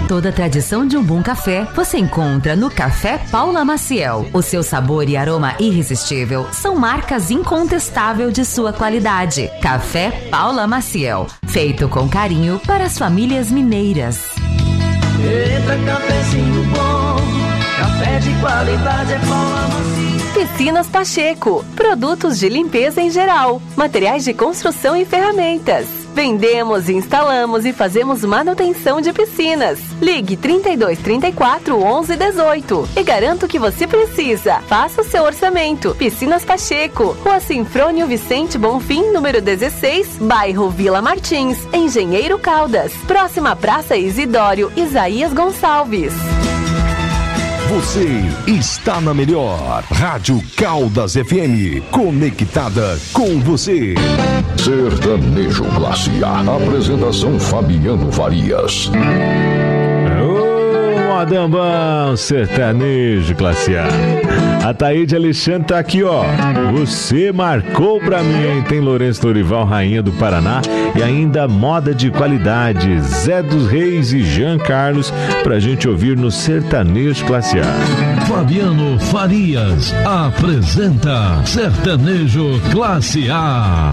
Toda a tradição de um bom café você encontra no Café Paula Maciel. O seu sabor e aroma irresistível são marcas incontestáveis de sua qualidade. Café Paula Maciel, feito com carinho para as famílias mineiras. Eita, cafezinho bom, café de qualidade é Paula Maciel. Piscinas Pacheco, produtos de limpeza em geral, materiais de construção e ferramentas. Vendemos, instalamos e fazemos manutenção de piscinas. Ligue 32 34 11 18 e garanto que você precisa. Faça o seu orçamento. Piscinas Pacheco, Rua Sinfrônio Vicente Bonfim, número 16, bairro Vila Martins, Engenheiro Caldas, próxima Praça Isidório Isaías Gonçalves. Você está na melhor Rádio Caldas FM, conectada com você. Sertanejo Classe A. Apresentação Fabiano Farias. Modambão, Sertanejo Classe A. A Taíde Alexandre tá aqui, ó. Você marcou pra mim, hein? Tem Lourenço Lorival, Rainha do Paraná, e ainda moda de qualidade, Zé dos Reis e Jean Carlos, pra gente ouvir no Sertanejo Classe A. Fabiano Farias apresenta Sertanejo Classe A.